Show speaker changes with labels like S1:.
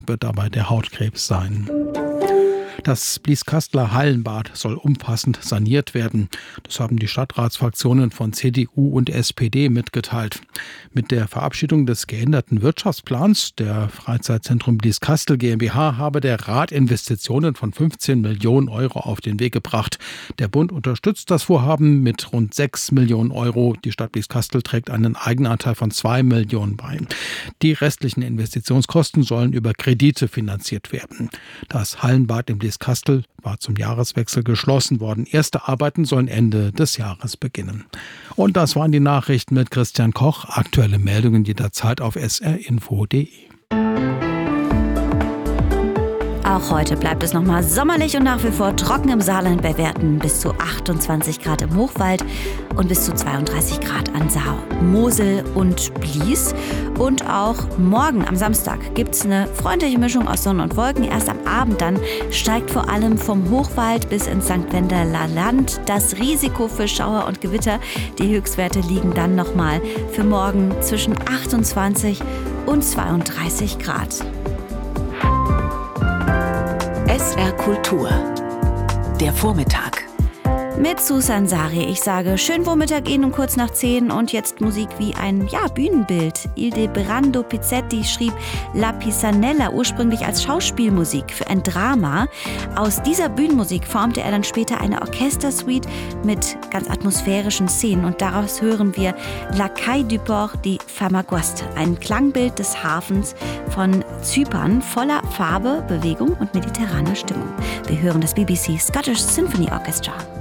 S1: wird dabei der Hautkrebs sein. Das Blieskasteler Hallenbad soll umfassend saniert werden. Das haben die Stadtratsfraktionen von CDU und SPD mitgeteilt. Mit der Verabschiedung des geänderten Wirtschaftsplans der Freizeitzentrum Blieskastel GmbH habe der Rat Investitionen von 15 Millionen Euro auf den Weg gebracht. Der Bund unterstützt das Vorhaben mit rund 6 Millionen Euro. Die Stadt Blieskastel trägt einen Eigenanteil von 2 Millionen bei. Die restlichen Investitionskosten sollen über Kredite finanziert werden. Das Hallenbad im Blieskastel war zum Jahreswechsel geschlossen worden. Erste Arbeiten sollen Ende des Jahres beginnen. Und das waren die Nachrichten mit Christian Koch. Aktuelle Meldungen jederzeit auf srinfo.de.
S2: Auch heute bleibt es nochmal sommerlich und nach wie vor trocken im Saarland bei Werten bis zu 28 Grad im Hochwald und bis zu 32 Grad an Saar, Mosel und Blies. Und auch morgen am Samstag gibt es eine freundliche Mischung aus Sonne und Wolken. Erst am Abend dann steigt vor allem vom Hochwald bis ins St. Wendeler Land das Risiko für Schauer und Gewitter. Die Höchstwerte liegen dann nochmal für morgen zwischen 28 und 32 Grad.
S3: SR Kultur. Der Vormittag.
S2: Mit Susan Sari. Ich sage schönen Vormittag Ihnen um kurz nach 10 und jetzt Musik wie ein Bühnenbild. Ildebrando Pizzetti schrieb La Pisanella ursprünglich als Schauspielmusik für ein Drama. Aus dieser Bühnenmusik formte er dann später eine Orchestersuite mit ganz atmosphärischen Szenen und daraus hören wir La Caille du Port di Famagost, ein Klangbild des Hafens von Zypern voller Farbe, Bewegung und mediterraner Stimmung. Wir hören das BBC Scottish Symphony Orchestra.